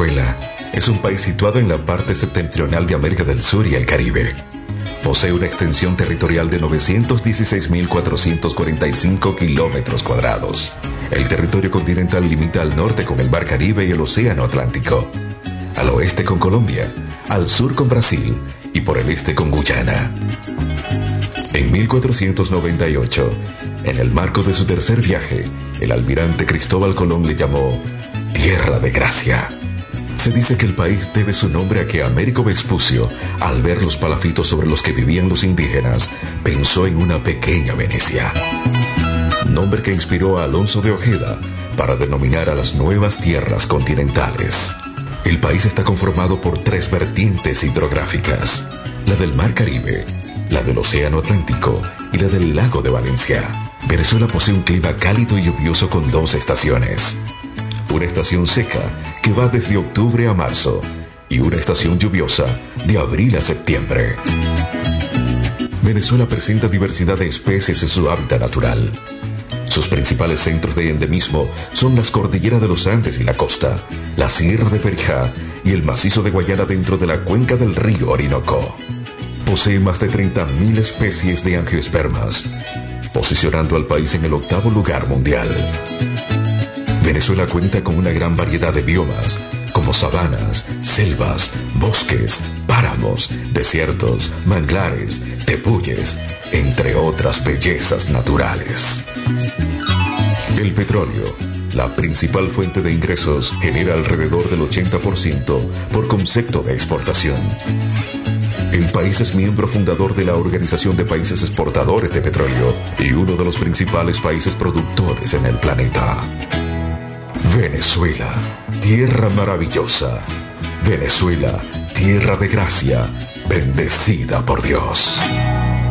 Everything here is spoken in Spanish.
Venezuela es un país situado en la parte septentrional de América del Sur y el Caribe. Posee una extensión territorial de 916.445 kilómetros cuadrados. El territorio continental limita al norte con el Mar Caribe y el Océano Atlántico, al oeste con Colombia, al sur con Brasil y por el este con Guyana. En 1498, en el marco de su tercer viaje, el almirante Cristóbal Colón le llamó Tierra de Gracia. Se dice que el país debe su nombre a que Américo Vespucio, al ver los palafitos sobre los que vivían los indígenas, pensó en una pequeña Venecia. Nombre que inspiró a Alonso de Ojeda para denominar a las nuevas tierras continentales. El país está conformado por 3 vertientes hidrográficas: la del Mar Caribe, la del Océano Atlántico y la del Lago de Valencia. Venezuela posee un clima cálido y lluvioso con 2 estaciones. Una estación seca que va desde octubre a marzo y una estación lluviosa de abril a septiembre. Venezuela presenta diversidad de especies en su hábitat natural. Sus principales centros de endemismo son las cordilleras de los Andes y la costa, la Sierra de Perijá y el macizo de Guayana dentro de la cuenca del río Orinoco. Posee más de 30.000 especies de angiospermas, posicionando al país en el 8º lugar mundial. Venezuela cuenta con una gran variedad de biomas, como sabanas, selvas, bosques, páramos, desiertos, manglares, tepuyes, entre otras bellezas naturales. El petróleo, la principal fuente de ingresos, genera alrededor del 80% por concepto de exportación. El país es miembro fundador de la Organización de Países Exportadores de Petróleo y uno de los principales países productores en el planeta. Venezuela, tierra maravillosa. Venezuela, tierra de gracia, bendecida por Dios.